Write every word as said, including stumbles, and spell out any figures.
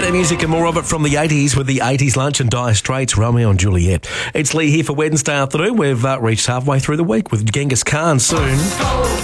Holiday music and more of it from the eighties with the eighties lunch and Dire Straits, Romeo and Juliet. It's Lee here for Wednesday afternoon. We've uh, reached halfway through the week with Genghis Khan soon.